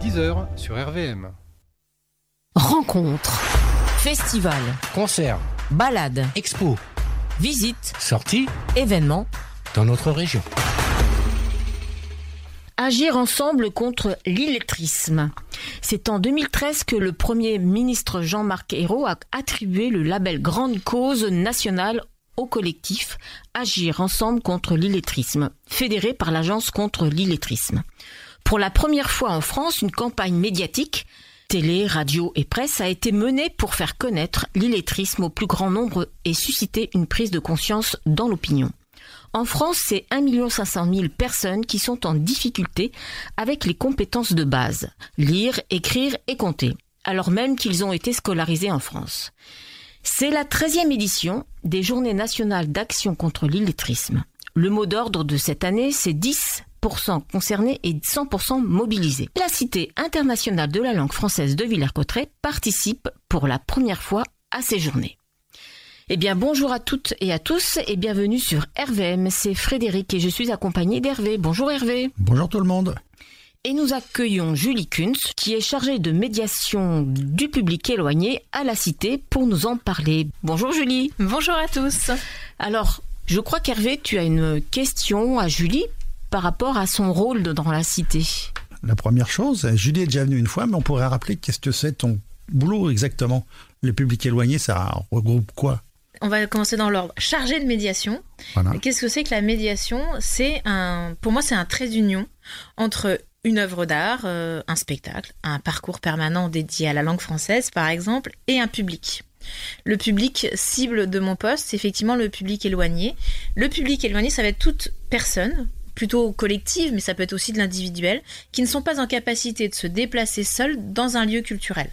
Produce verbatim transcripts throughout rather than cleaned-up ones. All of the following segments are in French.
dix heures sur R V M. Rencontres, festivals, concerts, balades, expos, visites, sorties, événements dans notre région. Agir ensemble contre l'illettrisme. C'est en deux mille treize que le Premier ministre Jean-Marc Ayrault a attribué le label Grande Cause nationale au collectif Agir ensemble contre l'illettrisme, fédéré par l'Agence contre l'illettrisme. Pour la première fois en France, une campagne médiatique, télé, radio et presse, a été menée pour faire connaître l'illettrisme au plus grand nombre et susciter une prise de conscience dans l'opinion. En France, c'est un million cinq cent mille personnes qui sont en difficulté avec les compétences de base, lire, écrire et compter, alors même qu'ils ont été scolarisés en France. C'est la treizième édition des Journées nationales d'action contre l'illettrisme. Le mot d'ordre de cette année, c'est dix pour cent concernés et cent pour cent mobilisés. La Cité internationale de la langue française de Villers-Cotterêts participe pour la première fois à ces journées. Eh bien, bonjour à toutes et à tous et bienvenue sur R V M. C'est Frédéric et je suis accompagnée d'Hervé. Bonjour Hervé. Bonjour tout le monde. Et nous accueillons Julie Kunz, qui est chargée de médiation du public éloigné à la Cité pour nous en parler. Bonjour Julie. Bonjour à tous. Alors, je crois qu'Hervé, tu as une question à Julie par rapport à son rôle dans la Cité. La première chose, Julie est déjà venue une fois, mais on pourrait rappeler qu'est-ce que c'est ton boulot exactement. Le public éloigné, ça regroupe quoi ? On va commencer dans l'ordre. Chargé de médiation. Voilà. Qu'est-ce que c'est que la médiation ? C'est un, pour moi, c'est un trait d'union entre une œuvre d'art, euh, un spectacle, un parcours permanent dédié à la langue française, par exemple, et un public. Le public cible de mon poste, c'est effectivement le public éloigné. Le public éloigné, ça va être toute personne, plutôt collective, mais ça peut être aussi de l'individuel, qui ne sont pas en capacité de se déplacer seuls dans un lieu culturel.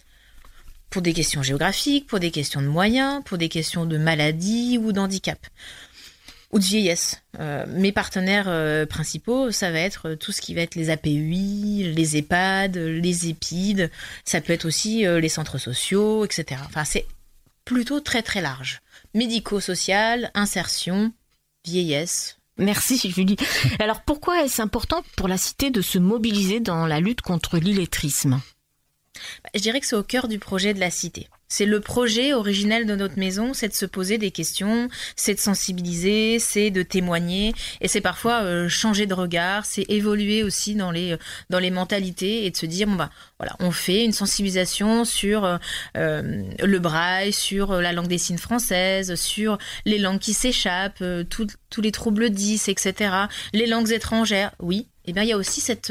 Pour des questions géographiques, pour des questions de moyens, pour des questions de maladie ou d'handicap, ou de vieillesse. Euh, mes partenaires euh, principaux, ça va être tout ce qui va être les A P U I, les EHPAD, les EPID, ça peut être aussi euh, les centres sociaux, et cetera. Enfin, c'est plutôt très très large. Médico-social, insertion, vieillesse. Merci Julie. Alors pourquoi est-ce important pour la Cité de se mobiliser dans la lutte contre l'illettrisme ? Je dirais que c'est au cœur du projet de la Cité. C'est le projet originel de notre maison, c'est de se poser des questions, c'est de sensibiliser, c'est de témoigner, et c'est parfois euh, changer de regard, c'est évoluer aussi dans les dans les mentalités et de se dire bon bah voilà, on fait une sensibilisation sur euh, le braille, sur la langue des signes française, sur les langues qui s'échappent, euh, tout, tous les troubles dys, et cetera. Les langues étrangères, oui. Et bien il y a aussi cette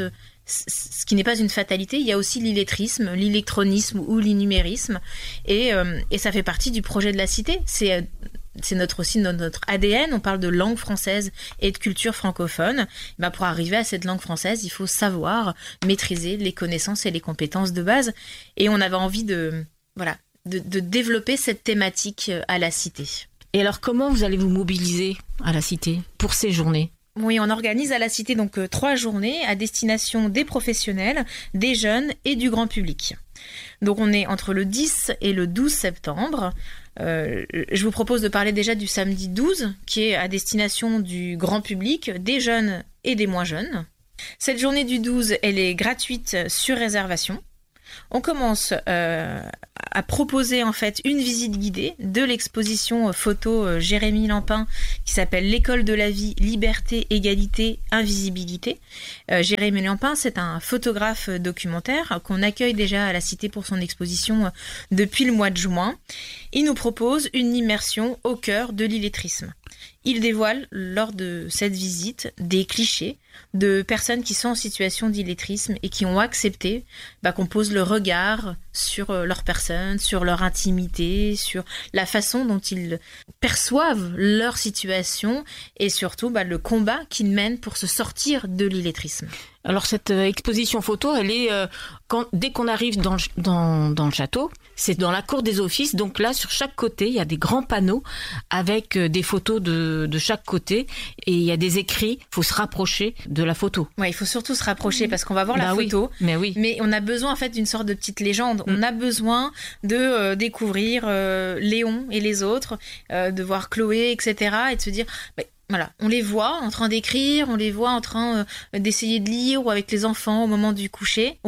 ce qui n'est pas une fatalité, il y a aussi l'illettrisme, l'électronisme ou l'innumérisme, et, euh, et ça fait partie du projet de la Cité. C'est, c'est notre, aussi notre, notre A D N, on parle de langue française et de culture francophone. Ben pour arriver à cette langue française, il faut savoir maîtriser les connaissances et les compétences de base, et on avait envie de, voilà, de, de développer cette thématique à la Cité. Et alors comment vous allez vous mobiliser à la Cité pour ces journées ? Oui, on organise à la Cité donc euh, trois journées à destination des professionnels, des jeunes et du grand public. Donc on est entre le dix et le douze septembre. Euh, je vous propose de parler déjà du samedi douze, qui est à destination du grand public, des jeunes et des moins jeunes. Cette journée du douze, elle est gratuite sur réservation. On commence euh, à proposer en fait une visite guidée de l'exposition photo euh, Jérémy Lampin qui s'appelle L'école de la vie, liberté, égalité, invisibilité. Euh, Jérémy Lampin, c'est un photographe documentaire qu'on accueille déjà à la Cité pour son exposition euh, depuis le mois de juin. Il nous propose une immersion au cœur de l'illettrisme. Il dévoile lors de cette visite des clichés de personnes qui sont en situation d'illettrisme et qui ont accepté bah, qu'on pose le regard sur leur personne, sur leur intimité, sur la façon dont ils perçoivent leur situation et surtout bah, le combat qu'ils mènent pour se sortir de l'illettrisme. Alors cette euh, exposition photo, elle est euh, quand, dès qu'on arrive dans, dans, dans le château, c'est dans la cour des offices. Donc là, sur chaque côté, il y a des grands panneaux avec euh, des photos de, de chaque côté et il y a des écrits. Il faut se rapprocher de la photo. Ouais, il faut surtout se rapprocher parce qu'on va voir bah la oui, photo. Mais oui. Mais on a besoin en fait d'une sorte de petite légende. Mm. On a besoin de euh, découvrir euh, Léon et les autres, euh, de voir Chloé, et cetera, et de se dire. Bah, Voilà, on les voit en train d'écrire, on les voit en train euh, d'essayer de lire ou avec les enfants au moment du coucher. Oui,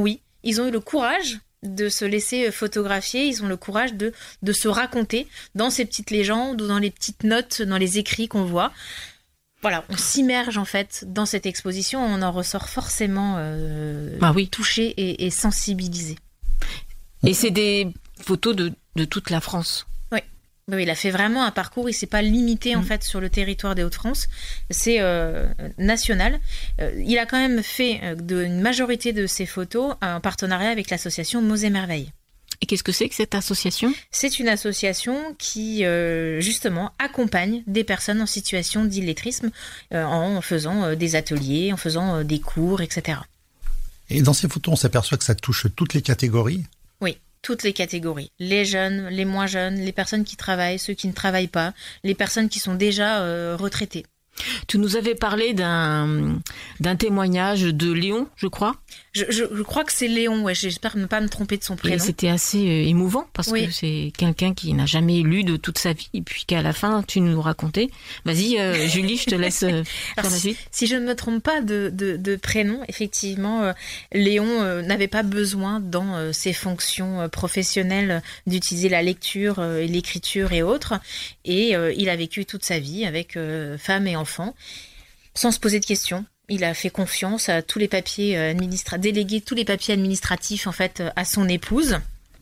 ils ont eu le courage de se laisser photographier, ils ont le courage de, de se raconter dans ces petites légendes ou dans les petites notes, dans les écrits qu'on voit. Voilà, on s'immerge en fait dans cette exposition, on en ressort forcément euh, ah oui. touché et, et sensibilisé. Et c'est des photos de, de toute la France. Oui. Oui, il a fait vraiment un parcours, il ne s'est pas limité en mmh. fait sur le territoire des Hauts-de-France, c'est euh, national. Euh, il a quand même fait euh, de, une majorité de ses photos en partenariat avec l'association Mots et Merveilles. Et qu'est-ce que c'est que cette association ? C'est une association qui, euh, justement, accompagne des personnes en situation d'illettrisme euh, en faisant euh, des ateliers, en faisant euh, des cours, et cetera. Et dans ces photos, on s'aperçoit que ça touche toutes les catégories ? Oui, toutes les catégories. Les jeunes, les moins jeunes, les personnes qui travaillent, ceux qui ne travaillent pas, les personnes qui sont déjà euh, retraitées. Tu nous avais parlé d'un, d'un témoignage de Léon, je crois. Je, je, je crois que c'est Léon, ouais, j'espère ne pas me tromper de son prénom. Et c'était assez euh, émouvant parce oui. que c'est quelqu'un qui n'a jamais lu de toute sa vie et puis qu'à la fin tu nous racontais. Vas-y euh, Julie, je te laisse euh, faire la suite. Si, si je ne me trompe pas de, de, de prénom, effectivement, euh, Léon euh, n'avait pas besoin dans euh, ses fonctions euh, professionnelles d'utiliser la lecture, euh, et l'écriture et autres. Et euh, il a vécu toute sa vie avec euh, femme et enfant sans se poser de questions. Il a fait confiance à tous les papiers administratifs, délégué tous les papiers administratifs en fait à son épouse.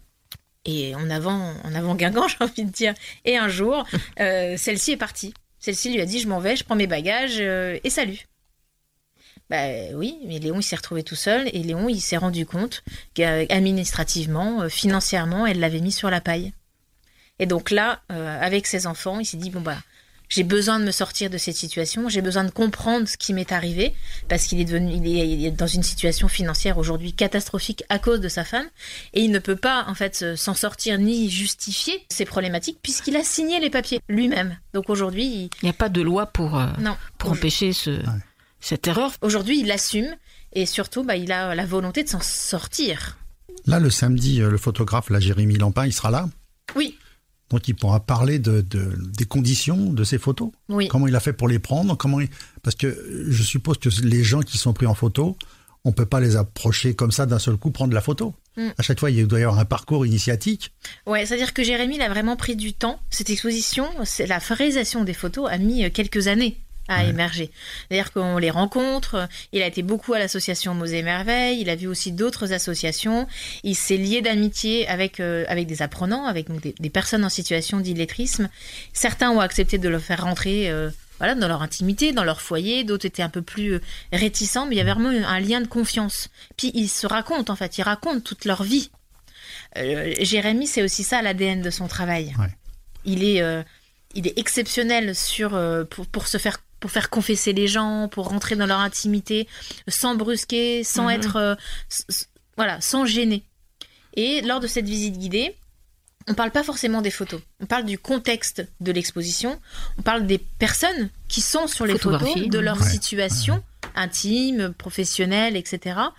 Et en avant, en avant Guingamp, j'ai envie de dire. Et un jour, euh, celle-ci est partie. Celle-ci lui a dit, je m'en vais, je prends mes bagages euh, et salut. Bah oui, mais Léon il s'est retrouvé tout seul et Léon il s'est rendu compte qu'administrativement, euh, financièrement, elle l'avait mis sur la paille. Et donc là, euh, avec ses enfants, il s'est dit bon bah. J'ai besoin de me sortir de cette situation, j'ai besoin de comprendre ce qui m'est arrivé, parce qu'il est devenu, il est, il est dans une situation financière aujourd'hui catastrophique à cause de sa femme, et il ne peut pas en fait s'en sortir ni justifier ses problématiques puisqu'il a signé les papiers lui-même. Donc aujourd'hui, il n'y a pas de loi pour euh, non, pour empêcher ce, ouais. cette erreur. Aujourd'hui, il l'assume et surtout, bah, il a la volonté de s'en sortir. Là, le samedi, le photographe, là, Jérémy Lampin, il sera là ? Oui. Donc, il pourra parler de, de, des conditions de ces photos. Oui. Comment il a fait pour les prendre, comment il... Parce que je suppose que les gens qui sont pris en photo, on ne peut pas les approcher comme ça d'un seul coup, prendre la photo. Mm. À chaque fois, il doit y avoir un parcours initiatique. Ouais, c'est-à-dire que Jérémy, il a vraiment pris du temps. Cette exposition, c'est, la réalisation des photos a mis quelques années à ouais. émerger. C'est-à-dire qu'on les rencontre, il a été beaucoup à l'association Mots et Merveilles, il a vu aussi d'autres associations, il s'est lié d'amitié avec, euh, avec des apprenants, avec donc, des, des personnes en situation d'illettrisme. Certains ont accepté de le faire rentrer euh, voilà, dans leur intimité, dans leur foyer, d'autres étaient un peu plus euh, réticents, mais il y avait vraiment un lien de confiance. Puis ils se racontent en fait, ils racontent toute leur vie. Euh, Jérémy, c'est aussi ça l'A D N de son travail. Ouais. Il est... Euh, il est exceptionnel sur, euh, pour, pour se faire pour faire confesser les gens, pour rentrer dans leur intimité, sans brusquer, sans mmh. être, euh, s- voilà, sans gêner. Et lors de cette visite guidée, on parle pas forcément des photos. On parle du contexte de l'exposition. On parle des personnes qui sont sur les photos, de leur ouais. situation ouais. intime, professionnelle, et cetera.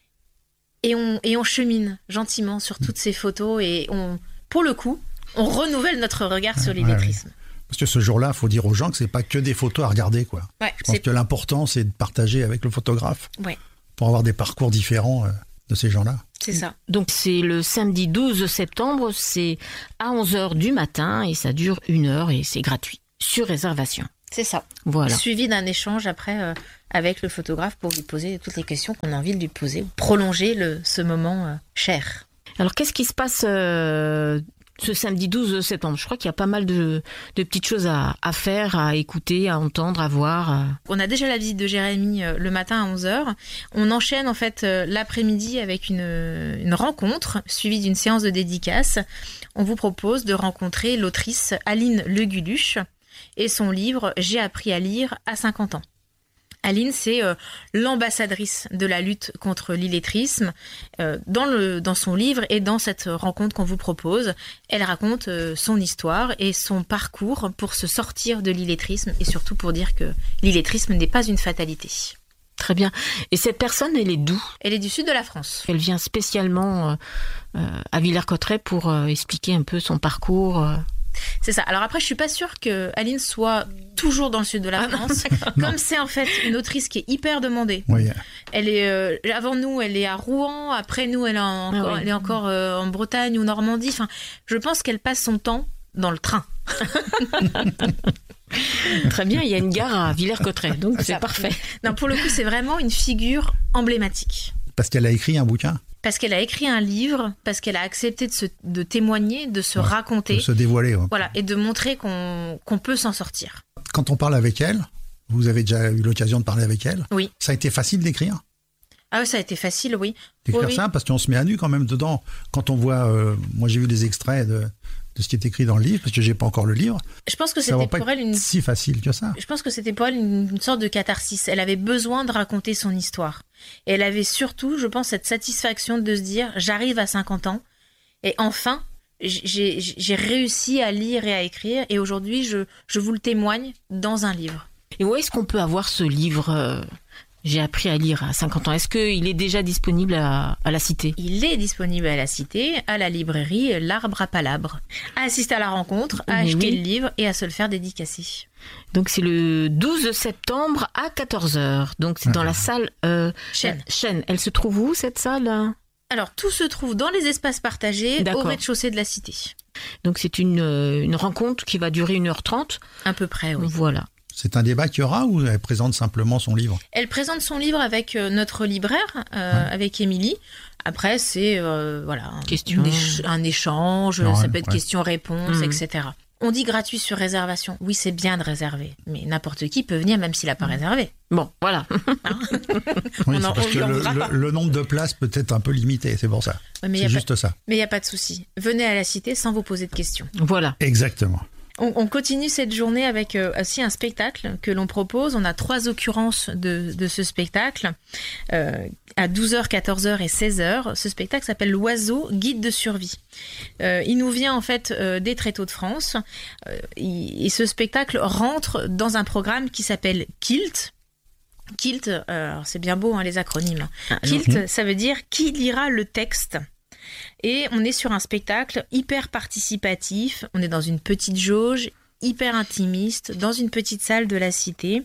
Et on, et on chemine gentiment sur toutes ces photos et on, pour le coup, on renouvelle notre regard ouais, sur l'illettrisme. Ouais, ouais. Parce que ce jour-là, il faut dire aux gens que c'est pas que des photos à regarder, quoi. Ouais, je pense c'est... que l'important, c'est de partager avec le photographe ouais. pour avoir des parcours différents euh, de ces gens-là. C'est ça. Donc c'est le samedi douze septembre, c'est à onze heures du matin et ça dure une heure et c'est gratuit, sur réservation. C'est ça. Voilà. Suivi d'un échange après euh, avec le photographe pour lui poser toutes les questions qu'on a envie de lui poser, ou prolonger le, ce moment euh, cher. Alors qu'est-ce qui se passe euh, ce samedi douze septembre? Je crois qu'il y a pas mal de, de petites choses à, à faire, à écouter, à entendre, à voir. À... On a déjà la visite de Jérémy euh, le matin à onze heures. On enchaîne en fait euh, l'après-midi avec une, une rencontre suivie d'une séance de dédicace. On vous propose de rencontrer l'autrice Aline Leguluche et son livre « J'ai appris à lire à cinquante ans ». Aline, c'est euh, l'ambassadrice de la lutte contre l'illettrisme. Euh, dans, le, dans son livre et dans cette rencontre qu'on vous propose, elle raconte euh, son histoire et son parcours pour se sortir de l'illettrisme et surtout pour dire que l'illettrisme n'est pas une fatalité. Très bien. Et cette personne, elle est d'où ? Elle est du sud de la France. Elle vient spécialement euh, euh, à Villers-Cotterêts pour euh, expliquer un peu son parcours. Euh... C'est ça. Alors après, je suis pas sûre que Aline soit toujours dans le sud de la France. Ah non, comme c'est en fait une autrice qui est hyper demandée. Oui. Elle est euh, avant nous, elle est à Rouen. Après nous, elle est, en, ah oui. elle est encore euh, en Bretagne ou Normandie. Enfin, je pense qu'elle passe son temps dans le train. Très bien, il y a une gare à Villers-Cotterêts, donc c'est ça. Parfait. Non, pour le coup, c'est vraiment une figure emblématique. Parce qu'elle a écrit un bouquin. Parce qu'elle a écrit un livre, parce qu'elle a accepté de, se, de témoigner, de se ouais, raconter. De se dévoiler. Ouais. Voilà, et de montrer qu'on, qu'on peut s'en sortir. Quand on parle avec elle, vous avez déjà eu l'occasion de parler avec elle. Oui. Ça a été facile d'écrire. Ah oui, ça a été facile, oui. D'écrire oui, ça, oui. Parce qu'on se met à nu quand même dedans. Quand on voit, euh, moi j'ai vu des extraits de, de ce qui est écrit dans le livre, parce que j'ai pas encore le livre. Je pense que ça c'était va pas pour elle une si facile que ça. Je pense que c'était pour elle une, une sorte de catharsis. Elle avait besoin de raconter son histoire. Et elle avait surtout, je pense, cette satisfaction de se dire, j'arrive à cinquante ans et enfin, j'ai, j'ai réussi à lire et à écrire et aujourd'hui, je, je vous le témoigne dans un livre. Et où est-ce qu'on peut avoir ce livre euh, J'ai appris à lire à cinquante ans. Est-ce qu'il est déjà disponible à, à la Cité ? Il est disponible à la Cité, à la librairie L'Arbre à Palabre. À assister à la rencontre, à Mais acheter oui. le livre et à se le faire dédicacer. Donc c'est le douze septembre à quatorze heures. Donc c'est dans la salle euh, Chêne. Chêne. Elle se trouve où cette salle ? Alors tout se trouve dans les espaces partagés D'accord. au rez-de-chaussée de la Cité. Donc c'est une, une rencontre qui va durer une heure trente. À peu près, oui. Voilà. C'est un débat qu'il y aura ou elle présente simplement son livre ? Elle présente son livre avec notre libraire, euh, ouais. avec Émilie. Après, c'est euh, voilà, un, question. Éch- un échange, ouais, ça peut être ouais. question-réponse, mmh. et cetera. On dit gratuit sur réservation. Oui, c'est bien de réserver, mais n'importe qui peut venir même s'il n'a pas réservé. Bon, voilà. Hein oui, c'est parce que le, le, le nombre de places peut être un peu limité, c'est pour ça. Ouais, c'est juste pas, ça. Mais il n'y a pas de souci. Venez à la Cité sans vous poser de questions. Voilà. Exactement. On, on continue cette journée avec euh, aussi un spectacle que l'on propose. On a trois occurrences de, de ce spectacle euh, à douze heures, quatorze heures et seize heures. Ce spectacle s'appelle L'Oiseau, guide de survie. Euh, il nous vient en fait euh, des Tréteaux de France euh, et, et ce spectacle rentre dans un programme qui s'appelle Kilt. Kilt, euh, c'est bien beau hein, les acronymes. Ah, Kilt, mmh. ça veut dire qui lira le texte. Et on est sur un spectacle hyper participatif, on est dans une petite jauge, hyper intimiste, dans une petite salle de la Cité.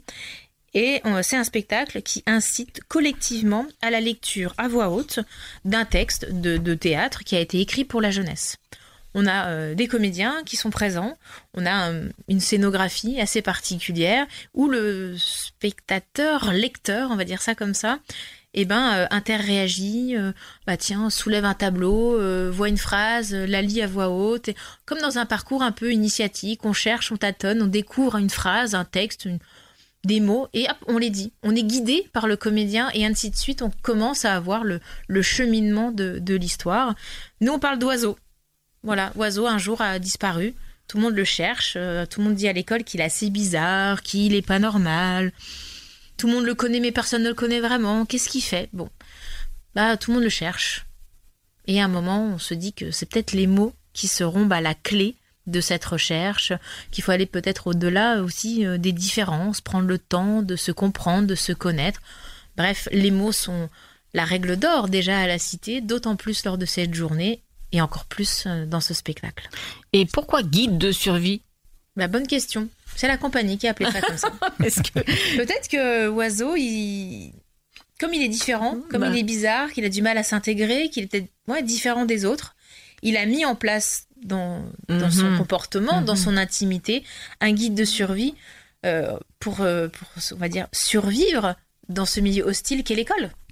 Et on, c'est un spectacle qui incite collectivement à la lecture à voix haute d'un texte de, de théâtre qui a été écrit pour la jeunesse. On a euh, des comédiens qui sont présents, on a euh, une scénographie assez particulière où le spectateur, lecteur, on va dire ça comme ça, eh ben, euh, interréagit, euh, bah tiens, soulève un tableau, euh, voit une phrase, euh, la lit à voix haute. Et, comme dans un parcours un peu initiatique, on cherche, on tâtonne, on découvre une phrase, un texte, une, des mots, et hop, on les dit. On est guidé par le comédien, et ainsi de suite, on commence à avoir le, le cheminement de, de l'histoire. Nous, on parle d'oiseau. Voilà, oiseau, un jour, a disparu. Tout le monde le cherche, euh, tout le monde dit à l'école qu'il est assez bizarre, qu'il est pas normal. Tout le monde le connaît, mais personne ne le connaît vraiment. Qu'est-ce qu'il fait ? Bon, bah, tout le monde le cherche. Et à un moment, on se dit que c'est peut-être les mots qui seront bah, la clé de cette recherche, qu'il faut aller peut-être au-delà aussi euh, des différences, prendre le temps de se comprendre, de se connaître. Bref, les mots sont la règle d'or déjà à la Cité, d'autant plus lors de cette journée, et encore plus euh, dans ce spectacle. Et pourquoi guide de survie ? Bah, bonne question. C'est la compagnie qui a appelé ça comme ça. Est-ce que... Peut-être que Oiseau, il... comme il est différent, comme bah. il est bizarre, qu'il a du mal à s'intégrer, qu'il était ouais, différent des autres, il a mis en place dans, dans mm-hmm. son comportement, mm-hmm. dans son intimité, un guide de survie euh, pour, euh, pour, on va dire, survivre dans ce milieu hostile qu'est l'école.